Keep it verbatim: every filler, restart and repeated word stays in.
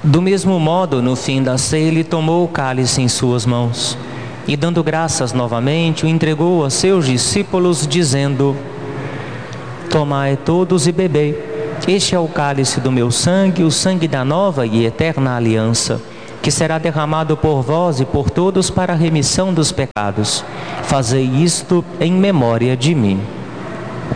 Do mesmo modo, no fim da ceia, ele tomou o cálice em suas mãos e, dando graças novamente, o entregou a seus discípulos, dizendo: tomai todos e bebei. Este é o cálice do meu sangue, o sangue da nova e eterna aliança, que será derramado por vós e por todos para a remissão dos pecados. Fazei isto em memória de mim.